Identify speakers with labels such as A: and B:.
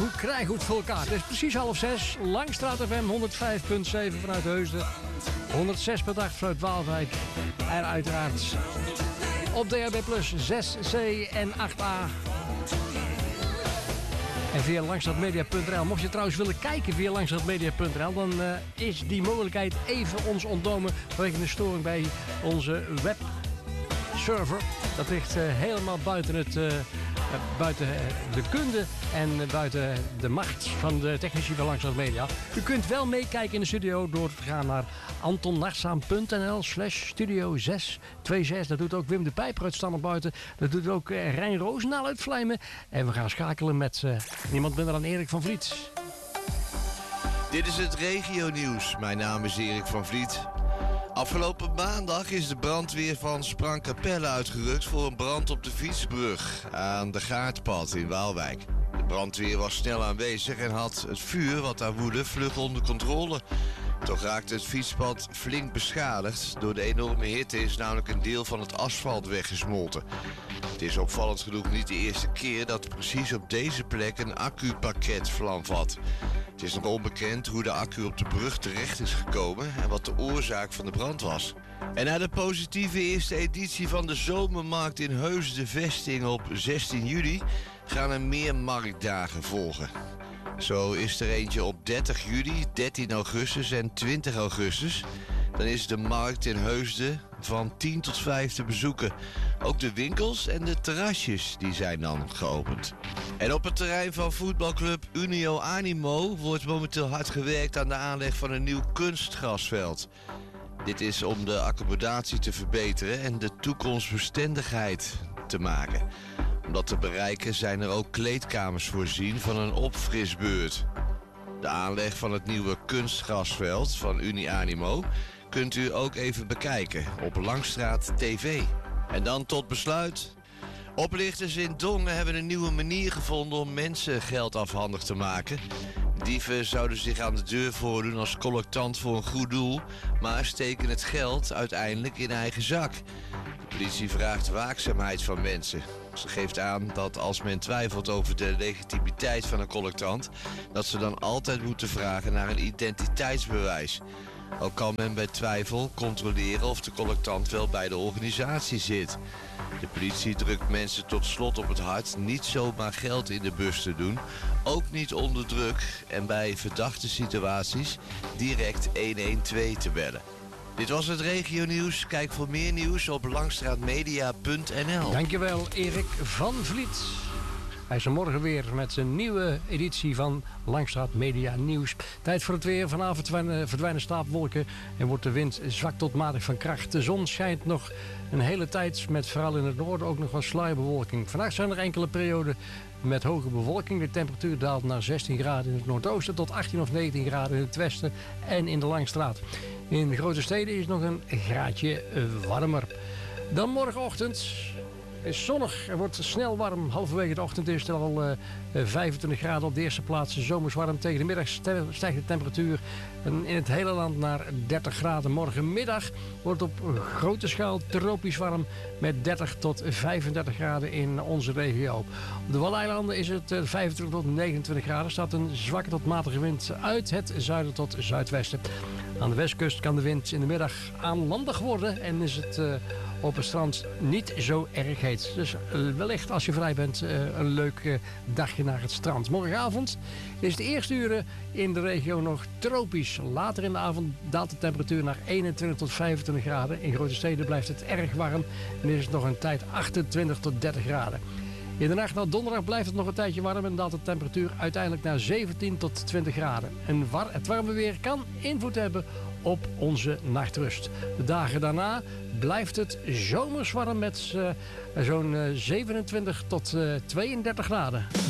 A: krijgen we het voor elkaar? Het is precies 5:30. Langstraat FM 105.7 vanuit Heusden. 106.8 vanuit Waalwijk. En uiteraard op DHB Plus 6C en 8A. En via langstraatmedia.nl. Mocht je trouwens willen kijken via langstraatmedia.nl, dan is die mogelijkheid even ons ontnomen vanwege een storing bij onze webserver. Dat ligt helemaal buiten buiten de kunde en buiten de macht van de technici van Langstraat Media. U kunt wel meekijken in de studio door te gaan naar antonnachtzaam.nl/studio626. Dat doet ook Wim de Pijper uit Stand buiten. Dat doet ook Rijn Roosendaal uit Vlijmen. En we gaan schakelen met niemand minder dan Erik van Vliet.
B: Dit is het regionieuws. Mijn naam is Erik van Vliet. Afgelopen maandag is de brandweer van Sprangkapelle uitgerukt voor een brand op de fietsbrug aan de Gaardpad in Waalwijk. De brandweer was snel aanwezig en had het vuur wat daar woedde vlug onder controle. Toch raakte het fietspad flink beschadigd. Door de enorme hitte is namelijk een deel van het asfalt weggesmolten. Het is opvallend genoeg niet de eerste keer dat precies op deze plek een accupakket vlam vat. Het is nog onbekend hoe de accu op de brug terecht is gekomen en wat de oorzaak van de brand was. En na de positieve eerste editie van de Zomermarkt in Heusden Vesting op 16 juli gaan er meer marktdagen volgen. Zo is er eentje op 30 juli, 13 augustus en 20 augustus. Dan is de markt in Heusden van 10 tot 5 te bezoeken. Ook de winkels en de terrasjes die zijn dan geopend. En op het terrein van voetbalclub Unio Animo wordt momenteel hard gewerkt aan de aanleg van een nieuw kunstgrasveld. Dit is om de accommodatie te verbeteren en de toekomstbestendigheid te maken. Om dat te bereiken zijn er ook kleedkamers voorzien van een opfrisbeurt. De aanleg van het nieuwe kunstgrasveld van Unie Animo kunt u ook even bekijken op Langstraat TV. En dan tot besluit. Oplichters in Dongen hebben een nieuwe manier gevonden om mensen geld afhandig te maken. Dieven zouden zich aan de deur voordoen als collectant voor een goed doel, maar steken het geld uiteindelijk in eigen zak. De politie vraagt waakzaamheid van mensen. Ze geeft aan dat als men twijfelt over de legitimiteit van een collectant, dat ze dan altijd moeten vragen naar een identiteitsbewijs. Ook kan men bij twijfel controleren of de collectant wel bij de organisatie zit. De politie drukt mensen tot slot op het hart niet zomaar geld in de bus te doen, ook niet onder druk en bij verdachte situaties direct 112 te bellen. Dit was het regionieuws. Kijk voor meer nieuws op langstraatmedia.nl.
A: Dankjewel Erik van Vliet. Hij is er morgen weer met zijn nieuwe editie van Langstraat Media Nieuws. Tijd voor het weer. Vanavond verdwijnen stapelwolken en wordt de wind zwak tot matig van kracht. De zon schijnt nog een hele tijd met vooral in het noorden ook nog wat sluierbewolking. Vandaag zijn er enkele perioden met hoge bewolking. De temperatuur daalt naar 16 graden in het noordoosten tot 18 of 19 graden in het westen en in de Langstraat. In de grote steden is het nog een graadje warmer. Dan morgenochtend is zonnig. Het wordt snel warm. Halverwege de ochtend is het al 25 graden op de eerste plaats. Zomers warm. Tegen de middag stijgt de temperatuur in het hele land naar 30 graden. Morgenmiddag wordt op grote schaal tropisch warm met 30 tot 35 graden in onze regio. Op de Waddeneilanden is het 25 tot 29 graden. Er staat een zwakke tot matige wind uit het zuiden tot zuidwesten. Aan de westkust kan de wind in de middag aanlandig worden en is het op het strand niet zo erg heet. Dus wellicht als je vrij bent een leuk dagje naar het strand. Morgenavond is de eerste uren in de regio nog tropisch. Later in de avond daalt de temperatuur naar 21 tot 25 graden. In grote steden blijft het erg warm en is het nog een tijd 28 tot 30 graden. In de nacht naar donderdag blijft het nog een tijdje warm en daalt de temperatuur uiteindelijk naar 17 tot 20 graden. En het warme weer kan invloed hebben op onze nachtrust. De dagen daarna blijft het zomers warm met zo'n 27 tot 32 graden.